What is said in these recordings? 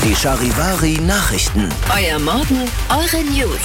Die Charivari Nachrichten. Euer Morgen, eure News.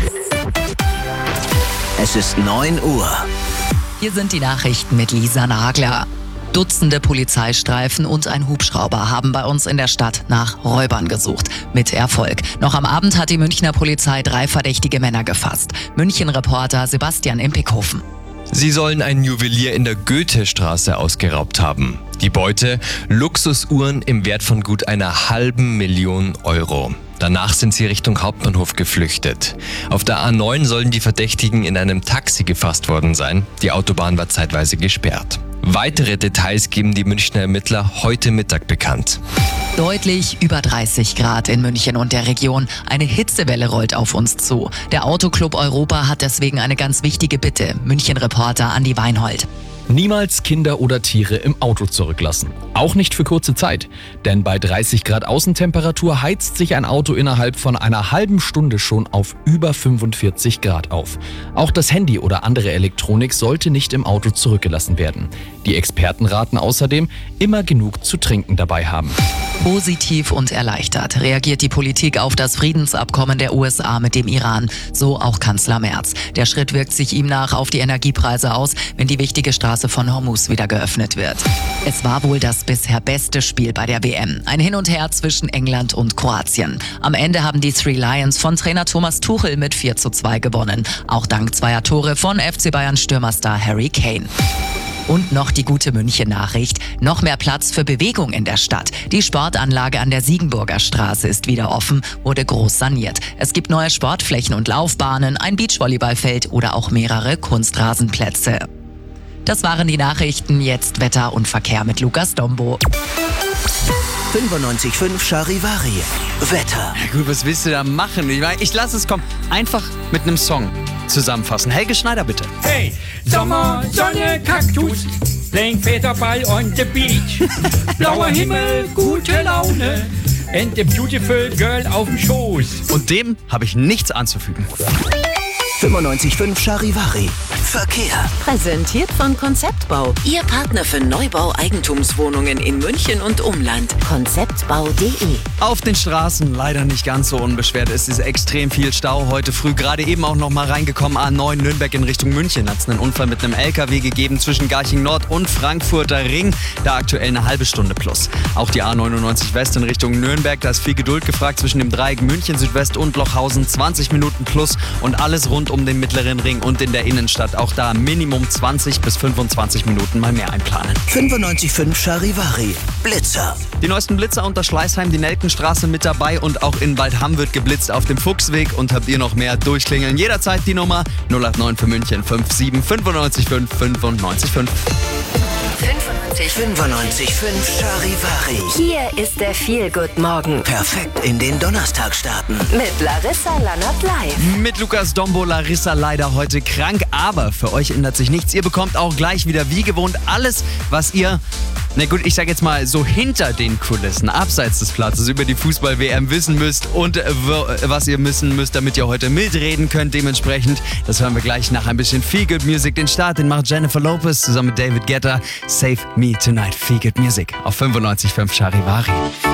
Es ist 9 Uhr. Hier sind die Nachrichten mit Lisa Nagler. Dutzende Polizeistreifen und ein Hubschrauber haben bei uns in der Stadt nach Räubern gesucht. Mit Erfolg. Noch am Abend hat die Münchner Polizei 3 verdächtige Männer gefasst. München-Reporter Sebastian Impikhofen. Sie sollen einen Juwelier in der Goethestraße ausgeraubt haben. Die Beute: Luxusuhren im Wert von gut 500.000 Euro. Danach sind sie Richtung Hauptbahnhof geflüchtet. Auf der A9 sollen die Verdächtigen in einem Taxi gefasst worden sein. Die Autobahn war zeitweise gesperrt. Weitere Details geben die Münchner Ermittler heute Mittag bekannt. Deutlich über 30 Grad in München und der Region. Eine Hitzewelle rollt auf uns zu. Der Autoclub Europa hat deswegen eine ganz wichtige Bitte. München-Reporter Andi Weinhold. Niemals Kinder oder Tiere im Auto zurücklassen. Auch nicht für kurze Zeit. Denn bei 30 Grad Außentemperatur heizt sich ein Auto innerhalb von einer halben Stunde schon auf über 45 Grad auf. Auch das Handy oder andere Elektronik sollte nicht im Auto zurückgelassen werden. Die Experten raten außerdem, immer genug zu trinken dabei haben. Positiv und erleichtert reagiert die Politik auf das Friedensabkommen der USA mit dem Iran. So auch Kanzler Merz. Der Schritt wirkt sich ihm nach auf die Energiepreise aus, wenn die wichtige Straße von Hormuz wieder geöffnet wird. Es war wohl das bisher beste Spiel bei der WM. Ein Hin und Her zwischen England und Kroatien. Am Ende haben die Three Lions von Trainer Thomas Tuchel mit 4:2 gewonnen. Auch dank 2 Tore von FC Bayern Stürmerstar Harry Kane. Und noch die gute München-Nachricht. Noch mehr Platz für Bewegung in der Stadt. Die Sportanlage an der Siegenburger Straße ist wieder offen, wurde groß saniert. Es gibt neue Sportflächen und Laufbahnen, ein Beachvolleyballfeld oder auch mehrere Kunstrasenplätze. Das waren die Nachrichten. Jetzt Wetter und Verkehr mit Lukas Dombo. 95.5 Charivari. Wetter. Ja gut, was willst du da machen? Ich lasse es kommen. Einfach mit einem Song zusammenfassen. Helge Schneider, bitte. Hey, Sommer, Sonne, Kaktus, playing Federball on the beach. Blauer Himmel, gute Laune and a beautiful girl auf dem Schoß. Und dem habe ich nichts anzufügen. 95.5 Charivari. Verkehr. Präsentiert von Konzeptbau. Ihr Partner für Neubau Eigentumswohnungen in München und Umland. Konzeptbau.de. Auf den Straßen leider nicht ganz so unbeschwert. Es ist extrem viel Stau. Heute früh gerade eben auch noch mal reingekommen. A9 Nürnberg in Richtung München hat es einen Unfall mit einem LKW gegeben zwischen Garching Nord und Frankfurter Ring. Da aktuell eine halbe Stunde plus. Auch die A99 West in Richtung Nürnberg. Da ist viel Geduld gefragt zwischen dem Dreieck München Südwest und Lochhausen. 20 Minuten plus und alles rund um den Mittleren Ring und in der Innenstadt. Auch da Minimum 20 bis 25 Minuten mal mehr einplanen. 95.5 Charivari. Blitzer. Die neuesten Blitzer unter Schleißheim, die Nelkenstraße mit dabei und auch in Waldhamm wird geblitzt auf dem Fuchsweg. Und habt ihr noch mehr, durchklingeln jederzeit die Nummer 089 für München 57 95 5 95 5. 95.5 Charivari. Hier ist der Feel-Good-Morgen. Perfekt in den Donnerstag starten. Mit Larissa Lannert live. Mit Lukas Dombo, Larissa leider heute krank, aber für euch ändert sich nichts. Ihr bekommt auch gleich wieder wie gewohnt alles, was ihr, na gut, ich sag jetzt mal so hinter den Kulissen, abseits des Platzes über die Fußball-WM wissen müsst und was ihr wissen müsst, damit ihr heute mitreden könnt. Dementsprechend, das hören wir gleich nach ein bisschen Feel Good Music. Den Start, den macht Jennifer Lopez zusammen mit David Guetta. Save Me Tonight, Feel Good Music auf 95.5 Charivari.